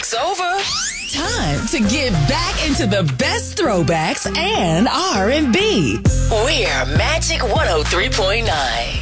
Music's over. Time to get back into the best throwbacks and R&B. We're Magic 103.9.